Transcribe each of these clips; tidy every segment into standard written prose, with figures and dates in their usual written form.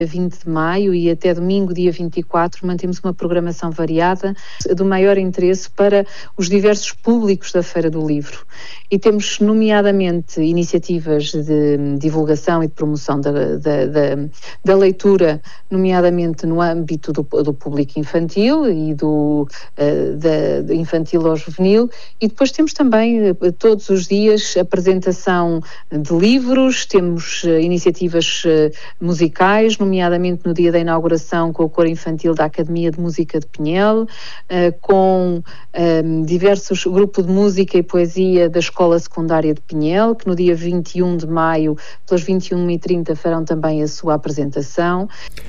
20 de maio e até domingo, dia 24, mantemos uma programação variada do maior interesse para os diversos públicos da Feira do Livro. E temos, nomeadamente, iniciativas de divulgação e de promoção da leitura, nomeadamente no âmbito do público infantil e do infantil ao juvenil. E depois temos também, todos os dias, apresentação de livros, temos iniciativas musicais, nomeadamente no dia da inauguração com o coro infantil da Academia de Música de Pinhel, com diversos grupos de música e poesia da Escola Secundária de Pinhel, que no dia 21 de maio, pelas 21h30, farão também a sua apresentação.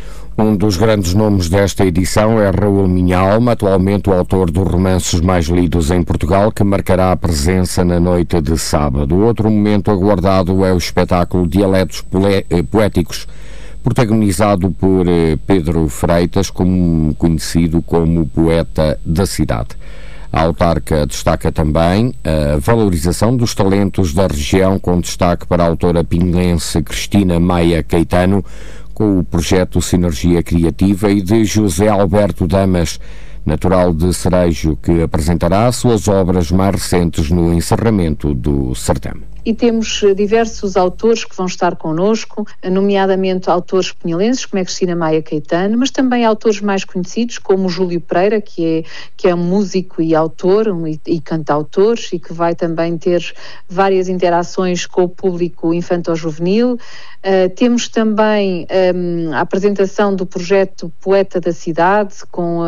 Um dos grandes nomes desta edição é Raul Minhalma, atualmente o autor dos romances mais lidos em Portugal, que marcará a presença na noite de sábado. Outro momento aguardado é o espetáculo Dialetos Poéticos, protagonizado por Pedro Freitas, conhecido como poeta da cidade. A autarca destaca também a valorização dos talentos da região, com destaque para a autora pinhelense Cristina Maia Caetano, com o projeto Sinergia Criativa, e de José Alberto Damas, natural de Cerejo, que apresentará suas obras mais recentes no encerramento do certame. E temos diversos autores que vão estar connosco, nomeadamente autores pinhelenses, como é Cristina Maia Caetano, mas também autores mais conhecidos, como o Júlio Pereira, que é um músico e autor e cantautor, e que vai também ter várias interações com o público infanto-juvenil. Temos também a apresentação do projeto Poeta da Cidade, com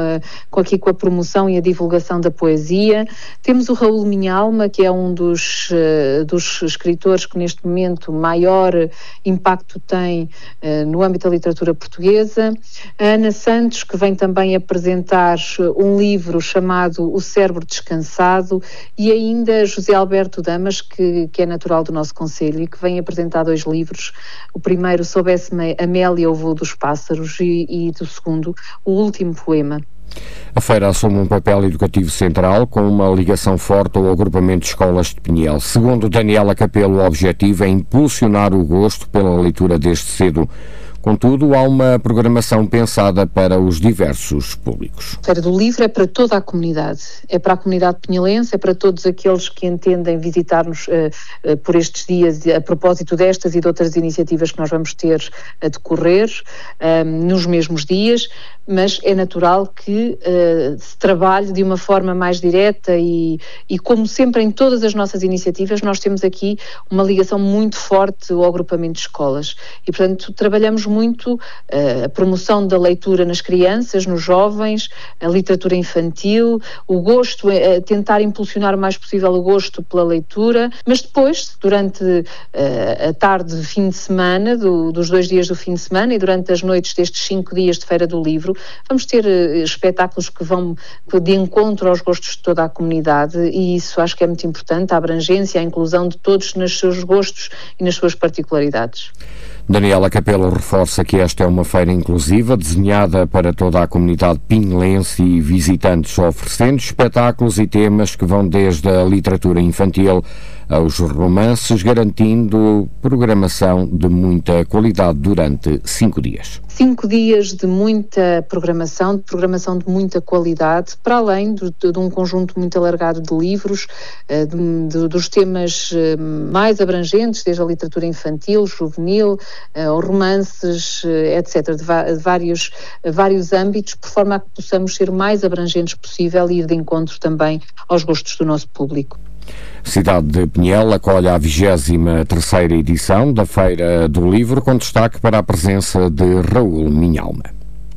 a promoção e a divulgação da poesia. Temos o Raul Minhalma, que é um dos escritores que neste momento maior impacto tem no âmbito da literatura portuguesa. A Ana Santos, que vem também apresentar um livro chamado O Cérebro Descansado, e ainda José Alberto Damas, que é natural do nosso concelho e que vem apresentar 2 livros. O primeiro, Soubesse Amélia, o Voo dos Pássaros, e do segundo, O Último Poema. A feira assume um papel educativo central, com uma ligação forte ao agrupamento de escolas de Pinhel. Segundo Daniela Capelo, o objetivo é impulsionar o gosto pela leitura desde cedo. Contudo, há uma programação pensada para os diversos públicos. A Feira do Livro é para toda a comunidade, é para a comunidade pinhelense, é para todos aqueles que entendem visitar-nos por estes dias, a propósito destas e de outras iniciativas que nós vamos ter a decorrer nos mesmos dias, mas é natural que se trabalhe de uma forma mais direta e como sempre em todas as nossas iniciativas, nós temos aqui uma ligação muito forte ao agrupamento de escolas e, portanto, trabalhamos muito a promoção da leitura nas crianças, nos jovens, a literatura infantil, o gosto, tentar impulsionar o mais possível o gosto pela leitura, mas depois, durante a tarde de fim de semana, dos 2 dias do fim de semana e durante as noites destes 5 dias de Feira do Livro, vamos ter espetáculos que vão de encontro aos gostos de toda a comunidade e isso acho que é muito importante, a abrangência, a inclusão de todos nos seus gostos e nas suas particularidades. Daniela Capelo reforça que esta é uma feira inclusiva, desenhada para toda a comunidade pinhelense e visitantes, oferecendo espetáculos e temas que vão desde a literatura infantil aos romances, garantindo programação de muita qualidade durante 5 dias. 5 dias de muita programação de muita qualidade, para além de um conjunto muito alargado de livros, dos temas mais abrangentes, desde a literatura infantil, juvenil, romances, etc., de vários âmbitos, por forma a que possamos ser o mais abrangentes possível e ir de encontro também aos gostos do nosso público. Cidade de Pinhel acolhe a 23ª edição da Feira do Livro, com destaque para a presença de Raul Minhalma.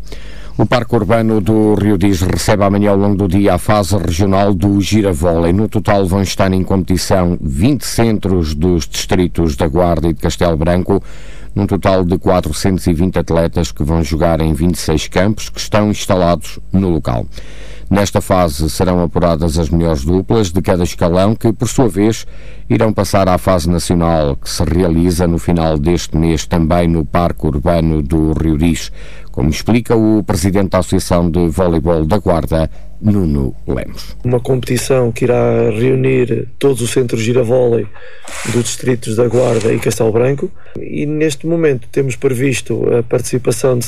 O Parque Urbano do Rio Diz recebe amanhã ao longo do dia a fase regional do Giravólei. No total vão estar em competição 20 centros dos distritos da Guarda e de Castelo Branco, num total de 420 atletas que vão jogar em 26 campos que estão instalados no local. Nesta fase serão apuradas as melhores duplas de cada escalão, que, por sua vez, irão passar à fase nacional, que se realiza no final deste mês também no Parque Urbano do Rio Diz, como explica o presidente da Associação de Voleibol da Guarda, Nuno Lemos. Uma competição que irá reunir todos os centros giravólei dos distritos da Guarda e Castelo Branco, e neste momento temos previsto a participação de